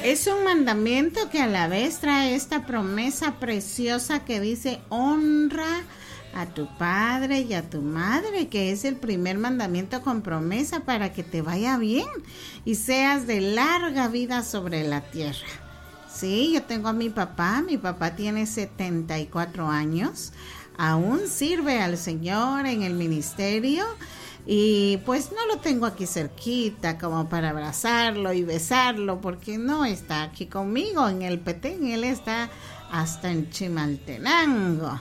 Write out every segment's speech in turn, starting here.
Es un mandamiento que a la vez trae esta promesa preciosa que dice: honra a tu padre y a tu madre, que es el primer mandamiento con promesa para que te vaya bien y seas de larga vida sobre la tierra. Sí, yo tengo a mi papá tiene 74 años, aún sirve al Señor en el ministerio. Y pues no lo tengo aquí cerquita como para abrazarlo y besarlo, porque no está aquí conmigo en el Petén, él está hasta en Chimaltenango.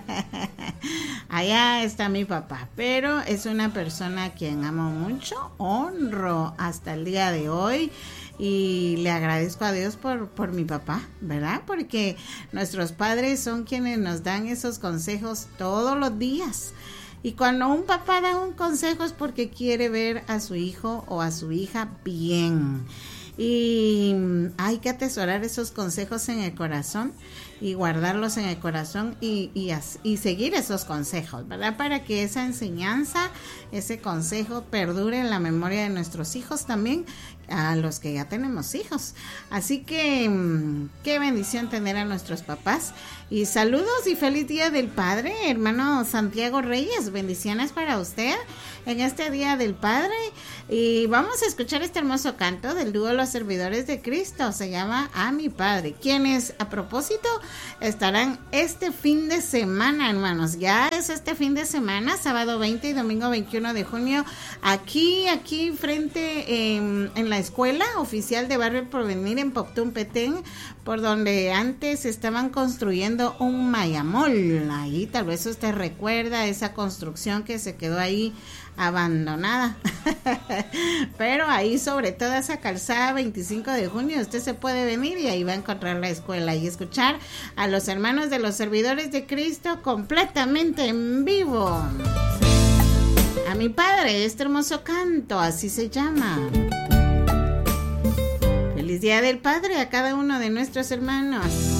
Allá está mi papá, pero es una persona a quien amo mucho, honro hasta el día de hoy. Y le agradezco a Dios por mi papá, ¿verdad? Porque nuestros padres son quienes nos dan esos consejos todos los días. Y cuando un papá da un consejo es porque quiere ver a su hijo o a su hija bien. Y hay que atesorar esos consejos en el corazón y guardarlos en el corazón y seguir esos consejos, ¿verdad? Para que esa enseñanza, ese consejo perdure en la memoria de nuestros hijos también, a los que ya tenemos hijos. Así que qué bendición tener a nuestros papás. Y saludos y feliz Día del Padre, hermano Santiago Reyes. Bendiciones para usted en este Día del Padre. Y vamos a escuchar este hermoso canto del dúo Los Servidores de Cristo. Se llama A mi Padre, quienes a propósito estarán este fin de semana, hermanos. Ya es este fin de semana, sábado 20 y domingo 21 de junio, aquí frente en la Escuela Oficial de Barrio El Porvenir en Poptún, Petén, por donde antes estaban construyendo un mayamol. Ahí tal vez usted recuerda esa construcción que se quedó ahí abandonada. Pero ahí sobre toda esa calzada 25 de junio usted se puede venir y ahí va a encontrar la escuela y escuchar a los hermanos de los Servidores de Cristo completamente en vivo. A mi Padre, este hermoso canto, así se llama. Feliz Día del Padre a cada uno de nuestros hermanos.